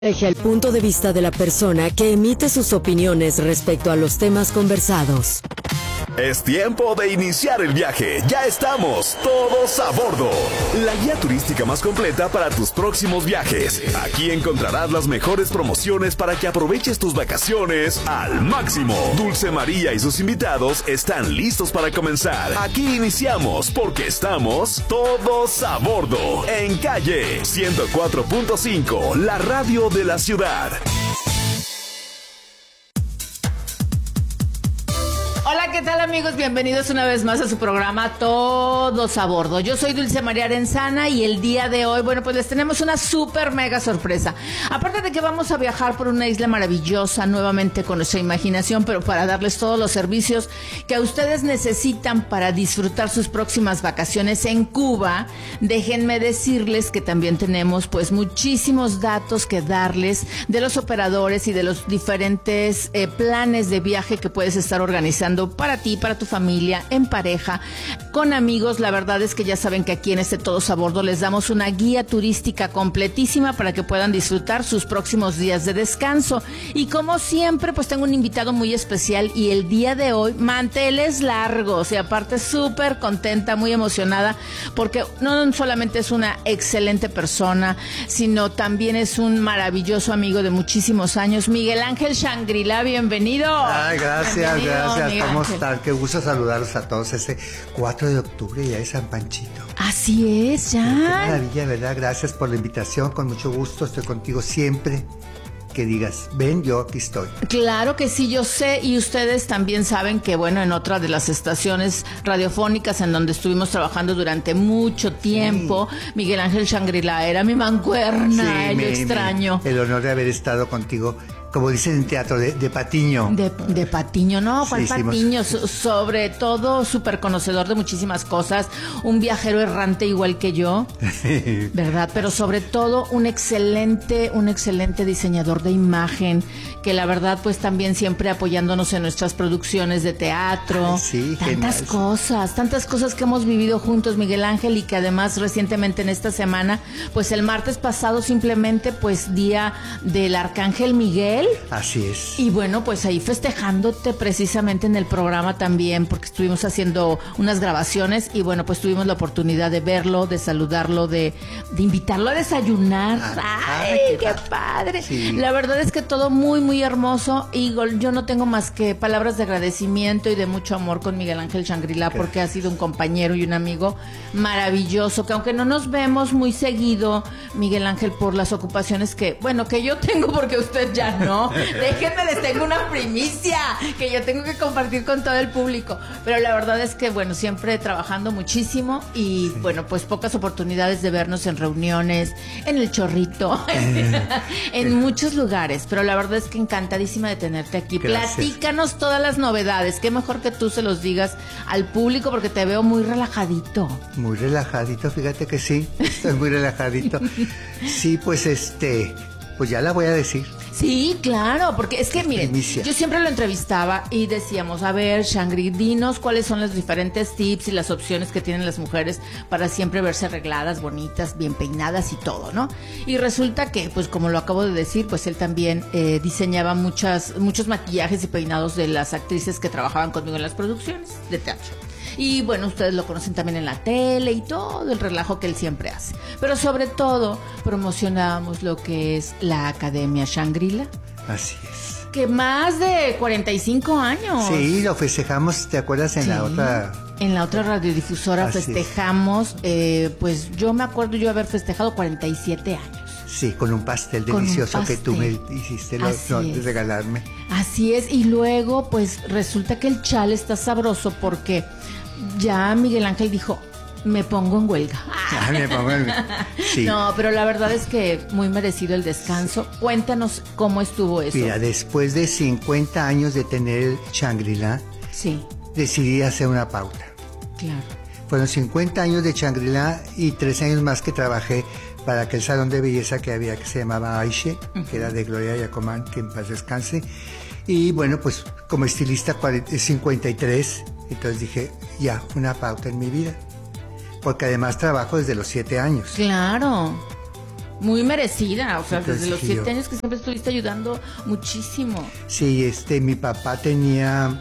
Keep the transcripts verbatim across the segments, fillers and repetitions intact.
Eje el punto de vista de la persona que emite sus opiniones respecto a los temas conversados. Es tiempo de iniciar el viaje. Ya estamos todos a bordo. La guía turística más completa para tus próximos viajes. Aquí encontrarás las mejores promociones para que aproveches tus vacaciones al máximo. Dulce María y sus invitados están listos para comenzar. Aquí iniciamos porque estamos todos a bordo. En Calle ciento cuatro punto cinco, la radio de la ciudad. Hola, ¿qué tal, amigos? Bienvenidos una vez más a su programa Todos a Bordo. Yo soy Dulce María Arenzana y el día de hoy, bueno, pues les tenemos una súper mega sorpresa. Aparte de que vamos a viajar por una isla maravillosa nuevamente con nuestra imaginación, pero para darles todos los servicios que ustedes necesitan para disfrutar sus próximas vacaciones en Cuba, déjenme decirles que también tenemos pues muchísimos datos que darles de los operadores y de los diferentes eh, planes de viaje que puedes estar organizando para ti, para tu familia, en pareja, con amigos. La verdad es que ya saben que aquí en este Todos a Bordo les damos una guía turística completísima para que puedan disfrutar sus próximos días de descanso. Y como siempre, pues tengo un invitado muy especial y el día de hoy, manteles largos y aparte súper contenta, muy emocionada, porque no solamente es una excelente persona, sino también es un maravilloso amigo de muchísimos años. Miguel Ángel Shangri-La, bienvenido. Ay, gracias, bienvenido, gracias. Miguel ¿Cómo Ángel. están? Qué gusto saludarlos a todos. Este cuatro de octubre ya es San Panchito. Así es, ya. Qué maravilla, ¿verdad? Gracias por la invitación. Con mucho gusto estoy contigo siempre. Que digas, ven, yo aquí estoy. Claro que sí, yo sé, y ustedes también saben que, bueno, en otra de las estaciones radiofónicas en donde estuvimos trabajando durante mucho tiempo, sí. Miguel Ángel Shangri-La era mi mancuerna, sí, yo me, extraño. Me, el honor de haber estado contigo, como dicen en teatro, de, de patiño. De, de patiño, no, ¿cuál sí, patiño? hicimos... So, sobre todo súper conocedor de muchísimas cosas, un viajero errante igual que yo, ¿verdad? Pero sobre todo un excelente, un excelente diseñador de imagen, que la verdad pues también siempre apoyándonos en nuestras producciones de teatro. Ay, sí, tantas genial. cosas, tantas cosas que hemos vivido juntos, Miguel Ángel, y que además recientemente en esta semana, pues el martes pasado simplemente pues día del Arcángel Miguel. Así es. Y bueno, pues ahí festejándote precisamente en el programa también, porque estuvimos haciendo unas grabaciones y bueno, pues tuvimos la oportunidad de verlo, de saludarlo, de, de invitarlo a desayunar. Ah, ¡Ay, ay, qué, qué padre! Sí. La verdad es que todo muy, muy hermoso y yo no tengo más que palabras de agradecimiento y de mucho amor con Miguel Ángel Shangri-La, porque ha sido un compañero y un amigo maravilloso, que aunque no nos vemos muy seguido, Miguel Ángel, por las ocupaciones que, bueno, que yo tengo porque usted ya no. Déjenme, les tengo una primicia que yo tengo que compartir con todo el público. Pero la verdad es que, bueno, siempre trabajando muchísimo y, sí. bueno, pues pocas oportunidades de vernos en reuniones, en el Chorrito, en, en muchos lugares. Pero la verdad es que encantadísima de tenerte aquí. Gracias. Platícanos todas las novedades. Qué mejor que tú se los digas al público porque te veo muy relajadito. Muy relajadito, fíjate que sí. Estoy muy relajadito. Sí, pues este, pues ya la voy a decir. Sí, claro, porque es que, miren, primicia. Yo siempre lo entrevistaba y decíamos, a ver, Shangri, dinos cuáles son los diferentes tips y las opciones que tienen las mujeres para siempre verse arregladas, bonitas, bien peinadas y todo, ¿no? Y resulta que, pues como lo acabo de decir, pues él también eh, diseñaba muchas, muchos maquillajes y peinados de las actrices que trabajaban conmigo en las producciones de teatro. Y bueno, ustedes lo conocen también en la tele y todo el relajo que él siempre hace. Pero sobre todo, promocionábamos lo que es la Academia Shangri-La. Así es. Que más de cuarenta y cinco años. Sí, lo festejamos, ¿te acuerdas? En sí, la otra... En la otra radiodifusora Así festejamos, eh, pues yo me acuerdo yo haber festejado cuarenta y siete años. Sí, con un pastel Con delicioso un pastel. que tú me hiciste lo, no, de regalarme. Así es, y luego pues resulta que el chal está sabroso porque ya Miguel Ángel dijo, me pongo en huelga. Ah, me pongo en... Sí. No, pero la verdad es que muy merecido el descanso. Cuéntanos cómo estuvo eso. Mira, después de cincuenta años de tener el Shangri-La, sí, decidí hacer una pauta. Claro. Fueron cincuenta años de Shangri-La y tres años más que trabajé para aquel salón de belleza que había, que se llamaba Aishe, uh-huh. que era de Gloria Yacomán, que en paz descanse. Y bueno, pues como estilista cincuenta y tres, entonces dije, ya, una pauta en mi vida. Porque además trabajo desde los siete años. Claro. Muy merecida, o sea, Entonces, desde los sí, siete yo- años que siempre estuviste ayudando muchísimo. Sí, este, mi papá tenía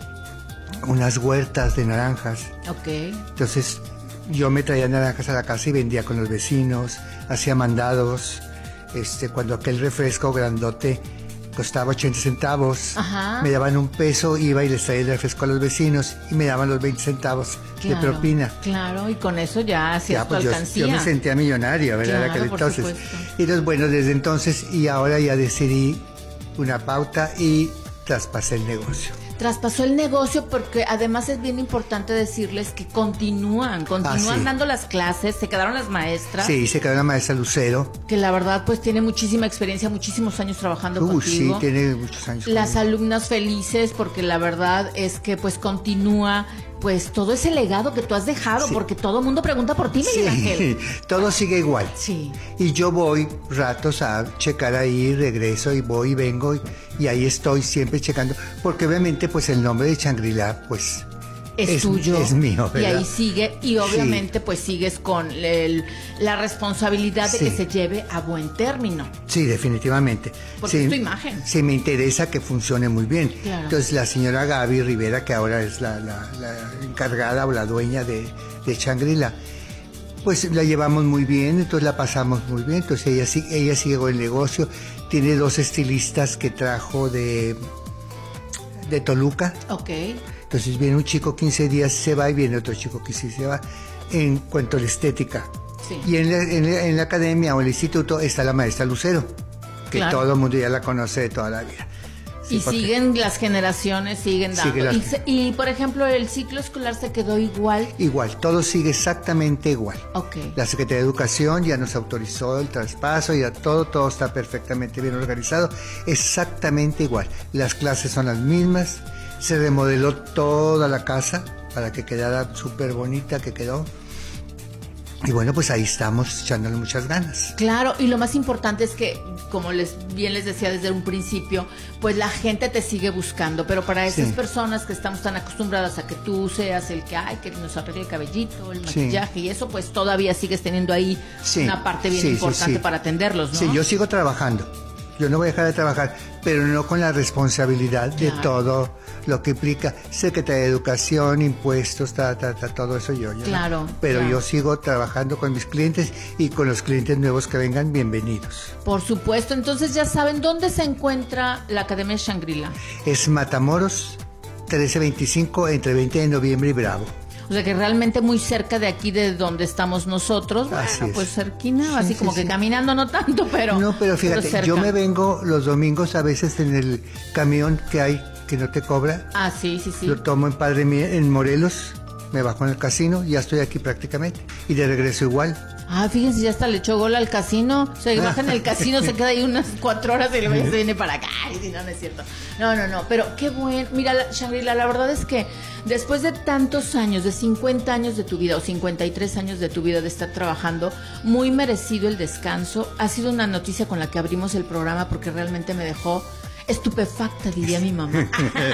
unas huertas de naranjas. Ok. Entonces yo me traía naranjas a la casa y vendía con los vecinos, hacía mandados. Este, cuando aquel refresco grandote costaba ochenta centavos, Ajá. me daban un peso, iba y les traía el refresco a los vecinos y me daban los veinte centavos Claro, de propina. Claro, y con eso ya hacías Ya, tu pues yo, alcancía. yo me sentía millonario, ¿verdad? Claro, En aquel por entonces. supuesto. Y entonces, bueno, desde entonces y ahora ya decidí una pauta y traspasé el negocio. Traspasó el negocio porque además es bien importante decirles que continúan, continúan Ah, sí. dando las clases, se quedaron las maestras, Sí, se quedó la maestra Lucero. que la verdad pues tiene muchísima experiencia, muchísimos años trabajando Uy, sí, contigo. tiene muchos años. Las conmigo. alumnas felices porque la verdad es que pues continúa pues todo ese legado que tú has dejado, Sí. porque todo el mundo pregunta por ti, Miguel Ángel. Sí, todo sigue igual. Sí. Y yo voy ratos a checar ahí, regreso y voy y vengo y, y ahí estoy siempre checando, porque obviamente pues el nombre de Shangri-La pues Es, es, tuyo. es mío, Y ¿verdad? ahí sigue, y obviamente pues sigues con el- la responsabilidad de Sí. que se lleve a buen término. Sí, definitivamente. Porque sí, es tu imagen. Sí, me interesa que funcione muy bien. Claro. Entonces la señora Gaby Rivera, que ahora es la, la- la encargada o la dueña de, de Shangri-La, pues la llevamos muy bien, entonces la pasamos muy bien. Entonces ella, sí- ella sigue con el negocio, tiene dos estilistas que trajo de, de Toluca. Ok. Entonces viene un chico quince días y se va, y viene otro chico quince días y se va, en cuanto a la estética. Sí. Y en la, en la- en la academia o el instituto está la maestra Lucero, que Claro. todo el mundo ya la conoce de toda la vida. Sí, Y porque- siguen las generaciones, siguen dando. Sigue las- Y, se- y, por ejemplo, el ciclo escolar se quedó igual. Igual, todo sigue exactamente igual. Ok. La Secretaría de Educación ya nos autorizó el traspaso, ya todo, todo está perfectamente bien organizado, exactamente igual. Las clases son las mismas, se remodeló toda la casa para que quedara súper bonita, que quedó. Y bueno, pues ahí estamos echándole muchas ganas. Claro, y lo más importante es que, como les bien les decía desde un principio, pues la gente te sigue buscando, pero para esas Sí. personas que estamos tan acostumbradas a que tú seas el que, ay, que nos arregle el cabellito, el Sí. maquillaje y eso, pues todavía sigues teniendo ahí Sí, una parte bien sí, sí, importante sí. para atenderlos, ¿no? Sí, yo sigo trabajando. Yo no voy a dejar de trabajar, pero no con la responsabilidad de Claro. todo lo que implica Secretaría de Educación, impuestos, ta, ta, ta, todo eso yo. yo no. Claro, Pero claro. yo sigo trabajando con mis clientes y con los clientes nuevos que vengan, bienvenidos. Por supuesto, entonces ya saben dónde se encuentra la Academia Shangri-La. Es Matamoros, trece veinticinco, entre veinte de noviembre y Bravo. O sea que realmente muy cerca de aquí de donde estamos nosotros. Así Bueno, es. pues cerquina, Sí, así sí, como que sí. caminando no tanto, pero. No, pero fíjate, cerca. yo me vengo los domingos a veces en el camión que hay que no te cobra. Ah, sí, sí, sí. Lo tomo en Padre Mie- en Morelos, me bajo en el casino, ya estoy aquí prácticamente. Y de regreso igual. Ah, fíjense, ya hasta le echó gol al casino. Se baja en el casino, se queda ahí unas cuatro horas y luego ya se viene para acá. Y si no, no es cierto. No, no, no. Pero qué bueno. Mira, la- Shangri-La, la verdad es que después de tantos años, de cincuenta años de tu vida o cincuenta y tres años de tu vida de estar trabajando, muy merecido el descanso. Ha sido una noticia con la que abrimos el programa porque realmente me dejó estupefacta, diría mi mamá.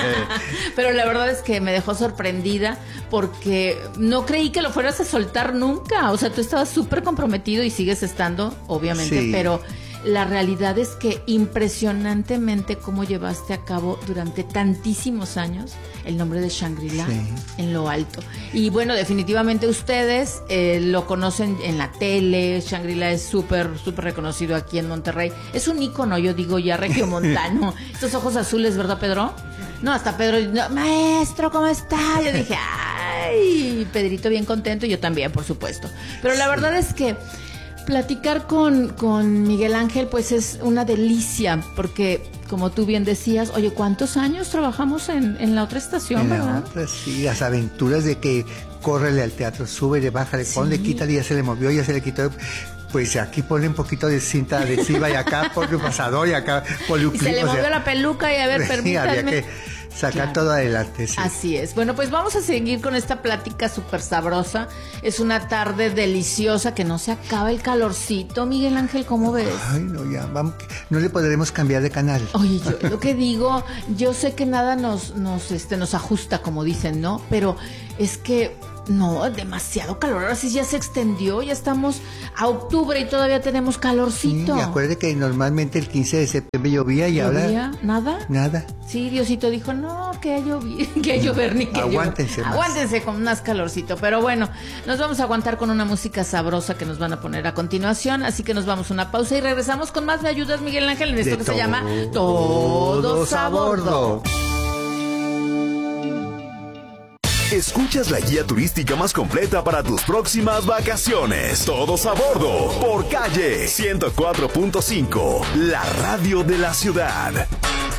Pero la verdad es que me dejó sorprendida porque no creí que lo fueras a soltar nunca. O sea, tú estabas súper comprometido y sigues estando, obviamente, Sí. pero la realidad es que impresionantemente cómo llevaste a cabo durante tantísimos años el nombre de Shangri-La Sí. en lo alto. Y bueno, definitivamente ustedes eh, lo conocen en la tele. Shangri-La es súper, súper reconocido aquí en Monterrey. Es un ícono, yo digo, ya regiomontano. Estos ojos azules, ¿verdad, Pedro? No, hasta Pedro, no, maestro, ¿cómo está? Yo dije, ay, Pedrito bien contento, y yo también, por supuesto. Pero la verdad es que platicar con, con Miguel Ángel pues es una delicia, porque como tú bien decías, oye, ¿cuántos años trabajamos en, en la otra estación, En la verdad? otra, sí, las aventuras de que córrele al teatro, súbele, bájale, ponle, quítale, ya se le movió, ya se le quitó. Pues aquí ponle un poquito de cinta adhesiva y acá ponle un pasador y acá ponle un Y se clip, le o sea, movió la peluca y a ver, sí, permítanme. había que sacar Claro. todo adelante, sí. Así es. Bueno, pues vamos a seguir con esta plática súper sabrosa. Es una tarde deliciosa que no se acaba el calorcito. Miguel Ángel, ¿cómo ves? Ay, no, ya, vamos, no le podremos cambiar de canal. Oye, yo lo que digo, yo sé que nada nos, nos, este, nos ajusta, como dicen, ¿no? Pero es que no, demasiado calor, ahora sí ya se extendió, ya estamos a octubre y todavía tenemos calorcito. Sí, acuérdate que normalmente el quince de septiembre llovía y ¿Llovía? ahora... ¿Nada? Nada. Sí, Diosito dijo, no, que llover, que llover ni que Aguántense llover. más. Aguántense con más calorcito, pero bueno, nos vamos a aguantar con una música sabrosa que nos van a poner a continuación, así que nos vamos a una pausa y regresamos con más. ¿Me ayudas, Miguel Ángel? En esto De que se to- llama Todos a Bordo. Escuchas la guía turística más completa para tus próximas vacaciones. Todos a bordo por Calle ciento cuatro punto cinco, la radio de la ciudad.